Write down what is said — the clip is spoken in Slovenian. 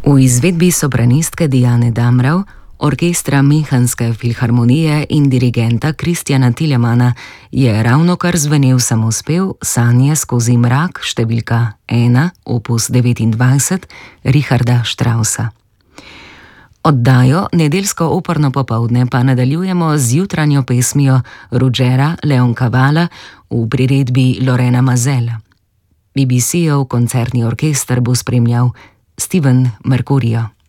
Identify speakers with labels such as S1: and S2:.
S1: V izvedbi sopranistke Diane Damrau, orkestra Münchenske filharmonije in dirigenta Christiana Tillemana je ravnokar zvenel samospev Sanje skozi mrak številka 1, opus 29, Richarda Straussa. Oddajo Nedeljsko operno popoldne pa nadaljujemo z jutranjo pesmijo Ruggera Leoncavala v priredbi Lorena Mazella. BBC-ov koncertni orkester bo spremljal Steven Mercurio.